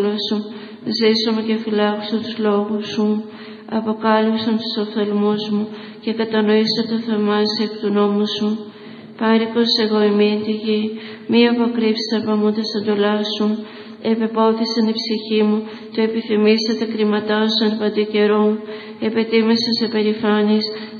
σου, ζήσομαι και φυλάξω τους λόγους σου. Αποκάλυψαν τους οφθαλμούς μου και κατανοήσω το θαυμάσιο εκ του νόμου σου. Πάρικος εγώ ημί τη γη, μη αποκρύψεις από μου τα σαντολά σου. Επεπόθησαν η ψυχή μου, το επιθυμήσα τα κρίματά σου εν παντή καιρό. Επετίμησα σε περηφάνεις,